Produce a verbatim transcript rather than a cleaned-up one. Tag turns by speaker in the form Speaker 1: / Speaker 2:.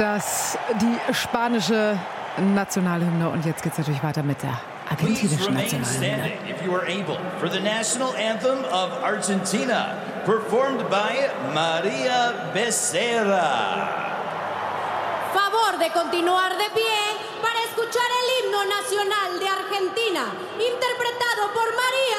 Speaker 1: Das die spanische Nationalhymne. Und jetzt geht es natürlich weiter mit der argentinischen Nationalhymne.
Speaker 2: If you are able, for the national anthem of Argentina, performed by María Becerra.
Speaker 3: Favor de continuar de pie para escuchar el himno nacional de Argentina, interpretado por María